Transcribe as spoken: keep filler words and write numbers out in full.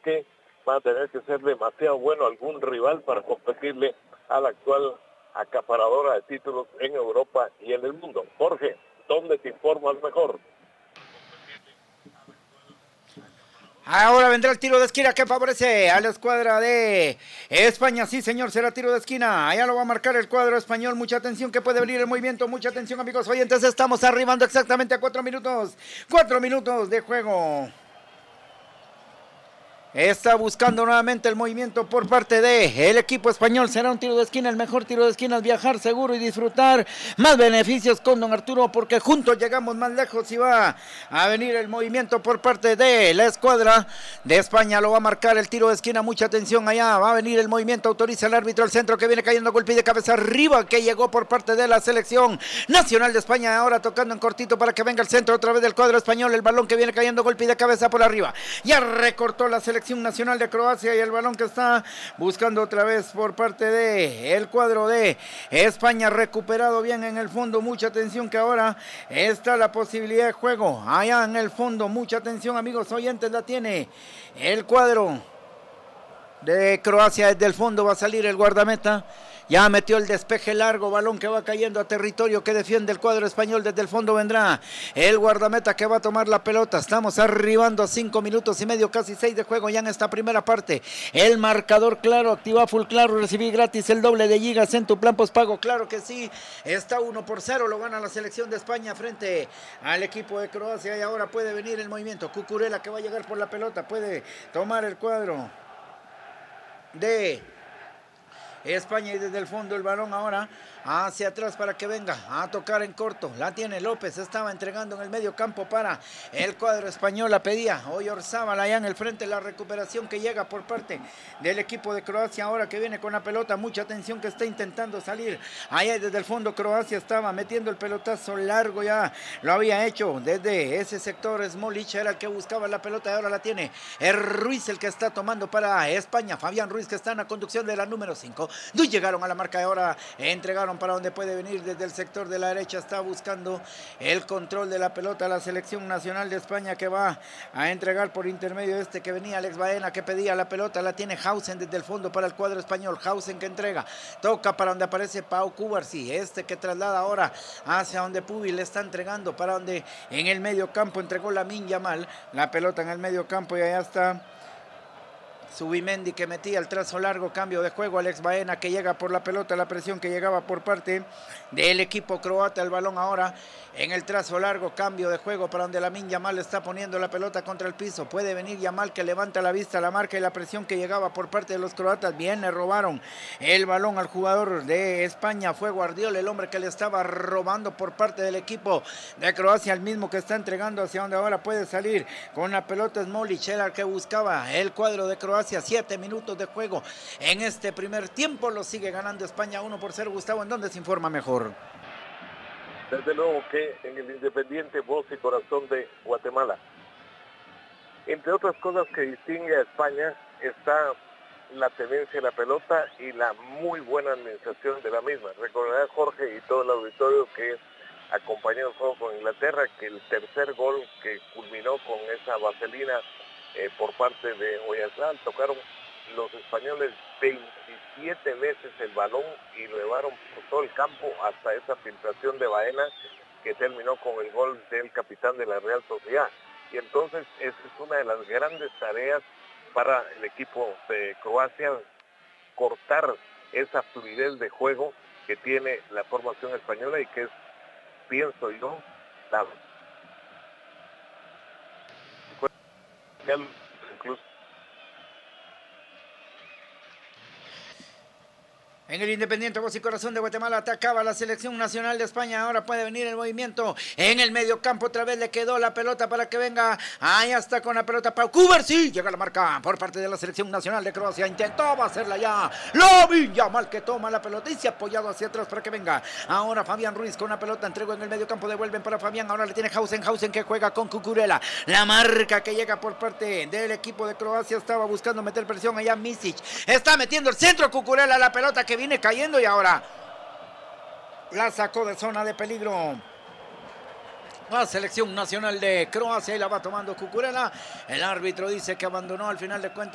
que va a tener que ser demasiado bueno algún rival para competirle a la actual acaparadora de títulos en Europa y en el mundo. Jorge, ¿dónde te informas mejor? Ahora vendrá el tiro de esquina que favorece a la escuadra de España. Sí, señor, será tiro de esquina. Allá lo va a marcar el cuadro español. Mucha atención que puede venir el movimiento. Mucha atención, amigos oyentes. Estamos arribando exactamente a cuatro minutos. Cuatro minutos de juego. Está buscando nuevamente el movimiento por parte de el equipo español. Será un tiro de esquina, el mejor tiro de esquina es viajar seguro y disfrutar más beneficios con don Arturo, porque juntos llegamos más lejos y va a venir el movimiento por parte de la escuadra de España. Lo va a marcar el tiro de esquina, mucha atención allá, va a venir el movimiento, autoriza el árbitro, el centro que viene cayendo, golpe de cabeza arriba que llegó por parte de la selección nacional de España, ahora tocando en cortito para que venga el centro otra vez del cuadro español, el balón que viene cayendo, golpe de cabeza por arriba, ya recortó la selección nacional de Croacia y el balón que está buscando otra vez por parte de el cuadro de España, recuperado bien en el fondo, mucha atención que ahora está la posibilidad de juego allá en el fondo, mucha atención amigos oyentes, la tiene el cuadro de Croacia. Desde el fondo va a salir el guardameta, ya metió el despeje largo, balón que va cayendo a territorio que defiende el cuadro español. Desde el fondo vendrá el guardameta que va a tomar la pelota. Estamos arribando a cinco minutos y medio, casi seis de juego ya en esta primera parte. El marcador claro, activa full claro, recibí gratis el doble de gigas en tu plan postpago, claro que sí. Está uno por cero, lo gana la selección de España frente al equipo de Croacia y ahora puede venir el movimiento. Cucurella que va a llegar por la pelota, puede tomar el cuadro de España y desde el fondo el balón ahora hacia atrás para que venga a tocar en corto. La tiene López, estaba entregando en el medio campo para el cuadro español, la pedía hoy Orzábal allá en el frente, la recuperación que llega por parte del equipo de Croacia ahora que viene con la pelota, mucha atención que está intentando salir allá desde el fondo. Croacia estaba metiendo el pelotazo largo, ya lo había hecho desde ese sector. Smolic era el que buscaba la pelota y ahora la tiene es Ruiz el que está tomando para España, Fabián Ruiz que está en la conducción de la número cinco. Llegaron a la marca de ahora, entregaron para donde puede venir desde el sector de la derecha, está buscando el control de la pelota la selección nacional de España que va a entregar por intermedio de este que venía Alex Baena que pedía la pelota, la tiene Hausen desde el fondo para el cuadro español, Hausen que entrega, toca para donde aparece Pau Cubarsí, este que traslada ahora hacia donde Pubi le está entregando para donde en el medio campo entregó Lamine Yamal, la pelota en el medio campo y allá está Zubimendi que metía el trazo largo, cambio de juego, Alex Baena que llega por la pelota, la presión que llegaba por parte del equipo croata, el balón ahora en el trazo largo, cambio de juego para donde Lamine Yamal está poniendo la pelota contra el piso, puede venir Yamal que levanta la vista, la marca y la presión que llegaba por parte de los croatas, bien le robaron el balón al jugador de España, fue Guardiola el hombre que le estaba robando por parte del equipo de Croacia, el mismo que está entregando hacia donde ahora puede salir con la pelota Smolic, era el que buscaba el cuadro de Croacia. Siete minutos de juego en este primer tiempo, lo sigue ganando España uno por cero. Gustavo, ¿en dónde se informa mejor? Desde luego que en el Independiente, voz y corazón de Guatemala. Entre otras cosas que distingue a España está la tenencia de la pelota y la muy buena administración de la misma. Recordará Jorge y todo el auditorio que acompañó el juego con Inglaterra, que el tercer gol que culminó con esa vaselina Eh, por parte de Oyarzabal, tocaron los españoles veintisiete veces el balón y lo llevaron por todo el campo hasta esa filtración de Baena que terminó con el gol del capitán de la Real Sociedad. Y entonces esa es una de las grandes tareas para el equipo de Croacia, cortar esa fluidez de juego que tiene la formación española y que es, pienso yo, la incluso En el Independiente, voz y corazón de Guatemala, atacaba la selección nacional de España. Ahora puede venir el movimiento en el medio campo. Otra vez le quedó la pelota para que venga. Ahí está con la pelota Pau Cubarsí. Llega la marca por parte de la selección nacional de Croacia. Intentaba hacerla ya. Lamine Yamal que toma la pelota y se ha apoyado hacia atrás para que venga. Ahora Fabián Ruiz con la pelota. Entregó en el medio campo. Devuelven para Fabián. Ahora le tiene Hausen. Hausen que juega con Cucurella. La marca que llega por parte del equipo de Croacia. Estaba buscando meter presión allá Misic. Está metiendo el centro Cucurella. La pelota que viene cayendo y ahora la sacó de zona de peligro la selección nacional de Croacia y la va tomando Cucurella. El árbitro dice que abandonó al final de cuentas.